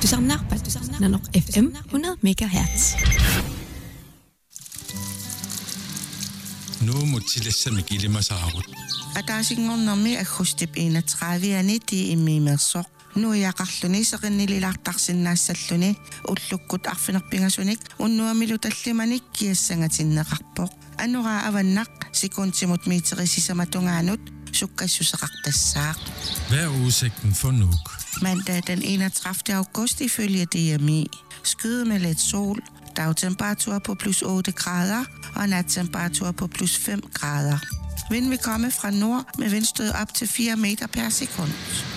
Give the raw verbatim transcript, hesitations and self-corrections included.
تسمع نانوق اف ام hundrede megahertz. Nu må tillægge gilde mig saarut. At der er ikke nogen med at huske enogtredive og nitti i mig så. Nu er jeg ret så rende lille agtersen næssalune og lukkut affinderpingersunik og nu er milutalli man ikke giver sanger til nærpå. Anura avanak sekund mot meteris i samatunganut sukkassusragtassak. Hvad er udsigten for Nuuk? Mandag den enogtredivte august ifølge D M I. Skyde med lidt sol, dagtemperatur på plus otte grader og nattemperatur på plus fem grader. Vind vil komme fra nord med vindstød op til fire meter per sekund.